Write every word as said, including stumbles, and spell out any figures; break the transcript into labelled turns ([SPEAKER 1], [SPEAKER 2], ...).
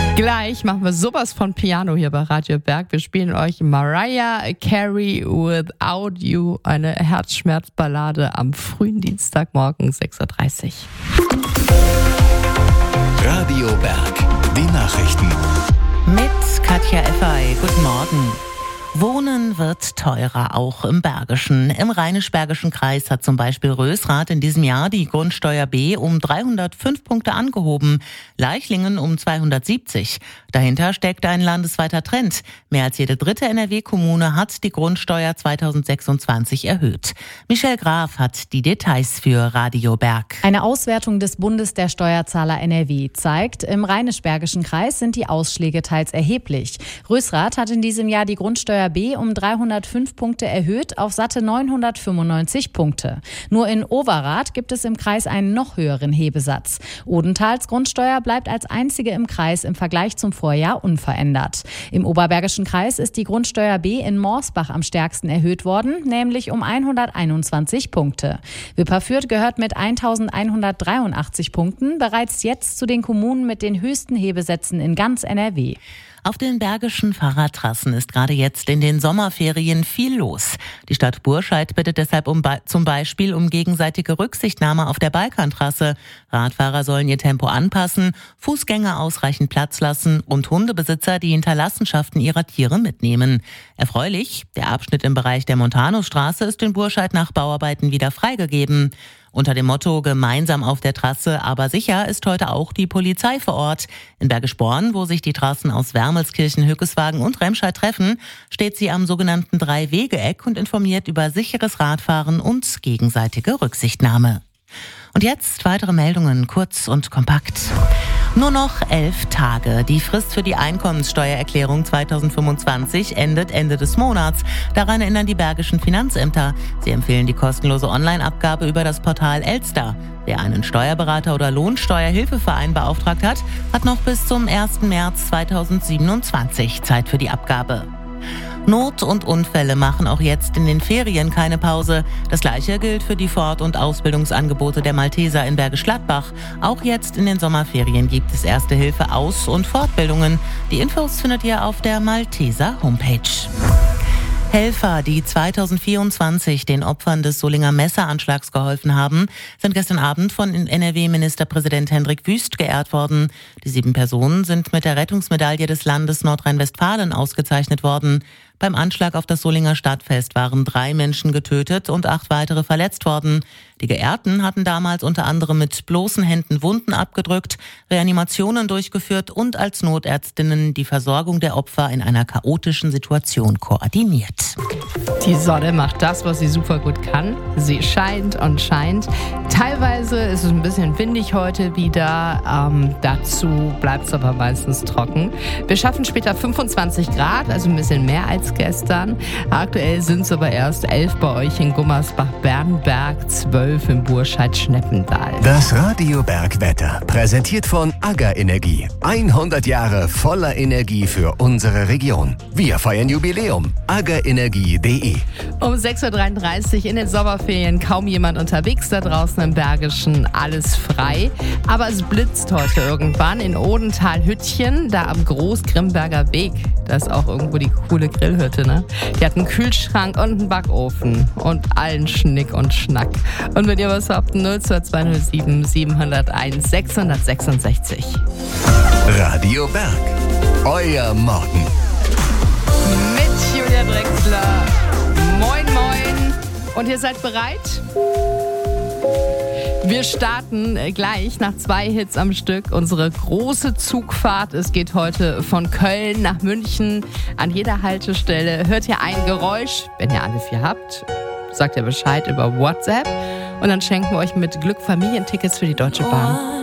[SPEAKER 1] Gleich machen wir sowas von Piano hier bei Radio Berg. Wir spielen euch Mariah Carey Without You, eine Herzschmerzballade am frühen Dienstagmorgen sechs Uhr dreißig.
[SPEAKER 2] Radio Berg, die Nachrichten.
[SPEAKER 3] Mit Katja Effay. Guten Morgen. Wohnen wird teurer, auch im Bergischen. Im Rheinisch-Bergischen Kreis hat zum Beispiel Rösrath in diesem Jahr die Grundsteuer B um dreihundertfünf Punkte angehoben, Leichlingen um zweihundertsiebzig. Dahinter steckt ein landesweiter Trend. Mehr als jede dritte N R W-Kommune hat die Grundsteuer zweitausendsechsundzwanzig erhöht. Michelle Graf hat die Details für Radio Berg.
[SPEAKER 4] Eine Auswertung des Bundes der Steuerzahler N R W zeigt, im Rheinisch-Bergischen Kreis sind die Ausschläge teils erheblich. Rösrath hat in diesem Jahr die Grundsteuer B um dreihundertfünf Punkte erhöht auf satte neunhundertfünfundneunzig Punkte. Nur in Overath gibt es im Kreis einen noch höheren Hebesatz. Odentals Grundsteuer bleibt als einzige im Kreis im Vergleich zum Vorjahr unverändert. Im Oberbergischen Kreis ist die Grundsteuer B in Morsbach am stärksten erhöht worden, nämlich um hunderteinundzwanzig Punkte. Wipperfürth gehört mit eintausendeinhundertdreiundachtzig Punkten bereits jetzt zu den Kommunen mit den höchsten Hebesätzen in ganz N R W.
[SPEAKER 3] Auf den bergischen Fahrradtrassen ist gerade jetzt in den Sommerferien viel los. Die Stadt Burscheid bittet deshalb um Be- zum Beispiel um gegenseitige Rücksichtnahme auf der Balkantrasse. Radfahrer sollen ihr Tempo anpassen, Fußgänger ausreichend Platz lassen und Hundebesitzer die Hinterlassenschaften ihrer Tiere mitnehmen. Erfreulich, der Abschnitt im Bereich der Montanusstraße ist in Burscheid nach Bauarbeiten wieder freigegeben. Unter dem Motto Gemeinsam auf der Trasse, aber sicher ist heute auch die Polizei vor Ort. In Bergisch Born, wo sich die Trassen aus Wermelskirchen, Hückeswagen und Remscheid treffen, steht sie am sogenannten Drei-Wege-Eck und informiert über sicheres Radfahren und gegenseitige Rücksichtnahme. Und jetzt weitere Meldungen, kurz und kompakt. Nur noch elf Tage. Die Frist für die Einkommenssteuererklärung zweitausendfünfundzwanzig endet Ende des Monats. Daran erinnern die bergischen Finanzämter. Sie empfehlen die kostenlose Online-Abgabe über das Portal Elster. Wer einen Steuerberater oder Lohnsteuerhilfeverein beauftragt hat, hat noch bis zum ersten März zweitausendsiebenundzwanzig Zeit für die Abgabe. Not und Unfälle machen auch jetzt in den Ferien keine Pause. Das Gleiche gilt für die Fort- und Ausbildungsangebote der Malteser in Bergisch Gladbach. Auch jetzt in den Sommerferien gibt es Erste Hilfe Aus- und Fortbildungen. Die Infos findet ihr auf der Malteser Homepage. Helfer, die zweitausendvierundzwanzig den Opfern des Solinger Messeranschlags geholfen haben, sind gestern Abend von N R W-Ministerpräsident Hendrik Wüst geehrt worden. Die sieben Personen sind mit der Rettungsmedaille des Landes Nordrhein-Westfalen ausgezeichnet worden. Beim Anschlag auf das Solinger Stadtfest waren drei Menschen getötet und acht weitere verletzt worden. Die Geehrten hatten damals unter anderem mit bloßen Händen Wunden abgedrückt, Reanimationen durchgeführt und als Notärztinnen die Versorgung der Opfer in einer chaotischen Situation koordiniert.
[SPEAKER 1] Die Sonne macht das, was sie super gut kann. Sie scheint und scheint. Teilweise ist es ein bisschen windig heute wieder. Ähm, dazu bleibt es aber meistens trocken. Wir schaffen später fünfundzwanzig Grad, also ein bisschen mehr als gestern. Aktuell sind es aber erst elf bei euch in Gummersbach-Bernberg, zwölf in Burscheid-Schneppendal.
[SPEAKER 2] Das Radio Berg Wetter, präsentiert von AGA Energie. hundert Jahre voller Energie für unsere Region. Wir feiern Jubiläum. aga energie punkt de.
[SPEAKER 1] Um sechs Uhr dreiunddreißig in den Sommerferien, kaum jemand unterwegs da draußen im Bergischen, alles frei. Aber es blitzt heute irgendwann in Odenthal-Hüttchen, da am Großgrimberger Weg. Da ist auch irgendwo die coole Grillhütte, ne? Die hat einen Kühlschrank und einen Backofen und allen Schnick und Schnack. Und wenn ihr was habt, null zwei zwei null sieben sieben null eins sechs sechs sechs.
[SPEAKER 2] Radio Berg, euer Morgen.
[SPEAKER 1] Mit Julia Drechsler. Moin, moin. Und ihr seid bereit? Wir starten gleich nach zwei Hits am Stück unsere große Zugfahrt. Es geht heute von Köln nach München. An jeder Haltestelle hört ihr ein Geräusch. Wenn ihr alle vier habt, sagt ihr Bescheid über WhatsApp. Und dann schenken wir euch mit Glück Familientickets für die Deutsche Bahn.